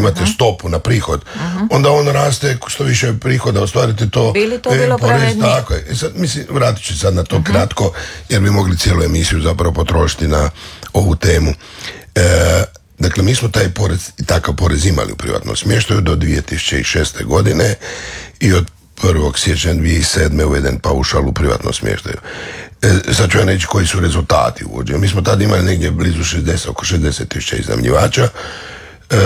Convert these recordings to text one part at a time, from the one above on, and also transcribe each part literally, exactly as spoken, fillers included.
imate uh-huh. stopu na prihod, uh-huh. onda on raste što više prihoda ostvarite to. Bili to e, bilo porez, pravednije? Tako je. E sad, mislim, vratit ću sad na to uh-huh. kratko, jer bi mogli cijelu emisiju zapravo potrošiti na ovu temu. E, dakle, mi smo taj porez i takav porez imali u privatnom smještaju do dvije tisuće šeste. godine i od prvog siječnja dvije tisuće sedme. uveden paušal u privatnom smještaju. E, sad ću ja reći koji su rezultati uvođenja. Mi smo tada imali negdje blizu šezdeset, oko šezdeset tisuća iznajmljivača. E,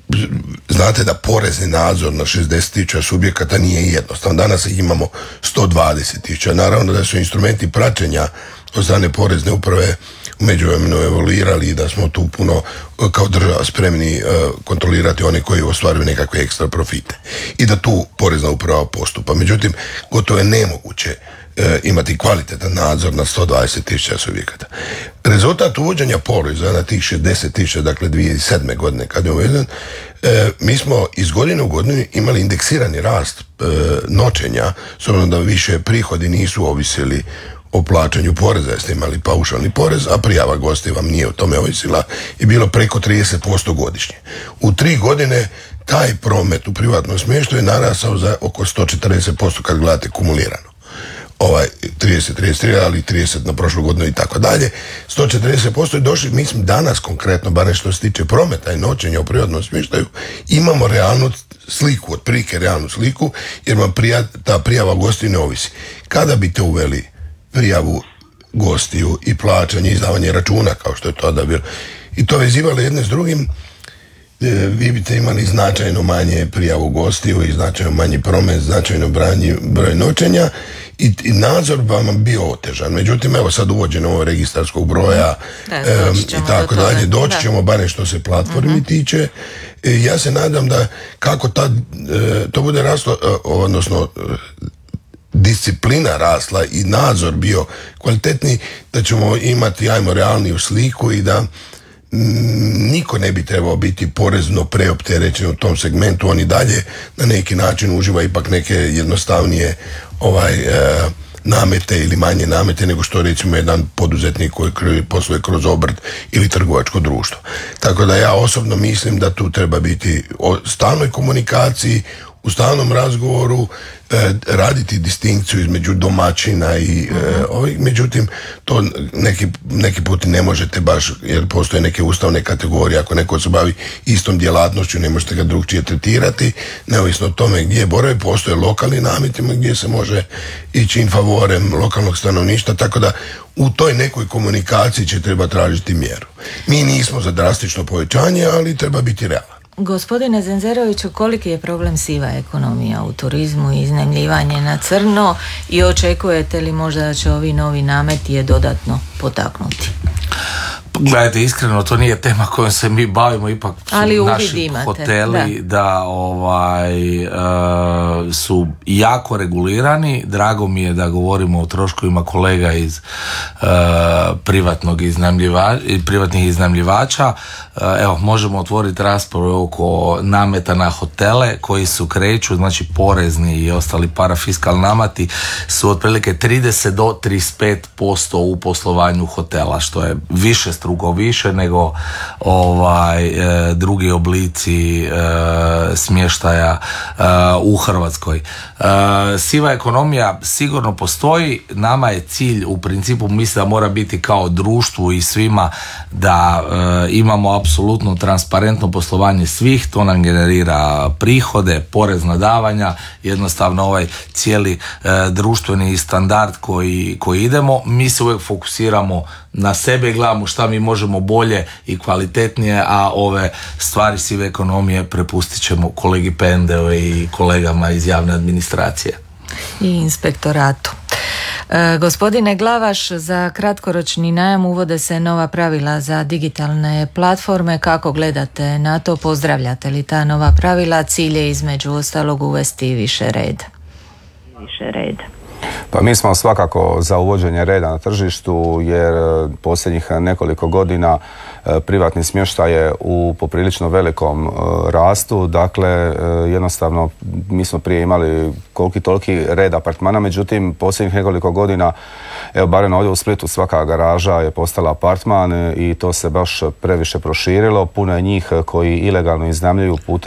znate da porezni nadzor na šezdeset tisuća subjekata nije jednostavan. Danas ih imamo sto dvadeset tisuća. Naravno da su instrumenti praćenja od strane porezne uprave u međuvremenu evoluirali i da smo tu puno kao država spremni uh, kontrolirati one koji ostvaruju nekakve ekstra profite i da tu porezna uprava postupa. Međutim, gotovo je nemoguće uh, imati kvalitetan nadzor na sto dvadeset tisuća subjekata. Rezultat uvođenja poreza na tih šezdeset tisuća, dakle dvije tisuće sedme. godine kad je uveden, uh, mi smo iz godine u godinu imali indeksirani rast uh, noćenja, s obzirom da više prihodi nisu ovisili o plaćanju poreza, jeste imali paušalni porez, a prijava gosti vam nije o tome ovisila i bilo preko trideset posto godišnje. U tri godine taj promet u privatnom smještaju je narasao za oko sto četrdeset posto kad gledate kumulirano. Ovaj trideset, trideset tri, ali trideset na prošlu godinu i tako dalje. sto četrdeset posto je došli, mislim danas konkretno, bar što se tiče prometa i noćenja u privatnom smještaju, imamo realnu sliku, otprilike realnu sliku, jer vam prija, ta prijava gosti ne ovisi. Kada biste uveli prijavu gostiju i plaćanje, izdavanje računa, kao što je to da bilo, i to vezivalo jedne s drugim, e, vi biste imali značajno manje prijavu gostiju i značajno manji promet, značajno branji, broj noćenja i, i nadzor vam bio otežan. Međutim, evo sad uvođenje ovog registarskog broja da, e, i tako dalje, doći da. ćemo barem što se platformi uh-huh. tiče. E, ja se nadam da kako tad, e, to bude raslo, e, odnosno e, disciplina rasla i nadzor bio kvalitetni, da ćemo imati, ajmo, realniju sliku i da mm, niko ne bi trebao biti porezno preopterećen u tom segmentu. On i dalje na neki način uživa ipak neke jednostavnije ovaj e, namete ili manje namete nego što recimo jedan poduzetnik koji posluje kroz obrt ili trgovačko društvo. Tako da ja osobno mislim da tu treba biti o stalnoj komunikaciji, u stalnom razgovoru, e, raditi distinkciju između domaćina i e, ovih, međutim to neki, neki put ne možete baš, jer postoje neke ustavne kategorije, ako neko se bavi istom djelatnošću ne možete ga drugčije tretirati, neovisno o tome gdje boravi, postoje lokalni nametima gdje se može ići in favorem lokalnog stanovništva, tako da u toj nekoj komunikaciji će treba tražiti mjeru. Mi nismo za drastično povećanje, ali treba biti realan. Gospodine Zenzeroviću, koliki je problem siva ekonomija u turizmu i iznajmljivanje na crno i očekujete li možda da će ovi novi nameti je dodatno potaknuti? Gledajte, iskreno, to nije tema kojom se mi bavimo, ipak su ali naši imate, hoteli da, da ovaj, uh, su jako regulirani. Drago mi je da govorimo o troškovima kolega iz uh, privatnog iznajmljiva, privatnih iznajmljivača. Uh, evo, možemo otvoriti raspravu oko nameta na hotele koji su kreću, znači porezni i ostali parafiskalni nameti su otprilike trideset do trideset pet posto u poslovanju hotela, što je više struko više nego ovaj e, drugi oblici e, smještaja e, u Hrvatskoj. E, siva ekonomija sigurno postoji, nama je cilj u principu, mislim da mora biti kao društvu i svima da e, imamo apsolutno transparentno poslovanje svih, to nam generira prihode, porezna davanja, jednostavno ovaj cijeli e, društveni standard koji, koji idemo, mi se uvijek fokusiramo na sebe i gledamo šta mi možemo bolje i kvalitetnije, a ove stvari sive ekonomije prepustit ćemo kolegi Pendeu i kolegama iz javne administracije. I inspektoratu. E, gospodine Glavaš, za kratkoročni najam uvode se nova pravila za digitalne platforme. Kako gledate na to? Pozdravljate li ta nova pravila? Cilj je između ostalog uvesti više reda. Više reda. Pa mi smo svakako za uvođenje reda na tržištu, jer posljednjih nekoliko godina privatni smještaj je u poprilično velikom rastu. Dakle, jednostavno mi smo prije imali koliki toliki red apartmana, međutim posljednjih nekoliko godina, evo barem ovdje u Splitu, svaka garaža je postala apartman i to se baš previše proširilo. Puno je njih koji ilegalno iznajmljuju putem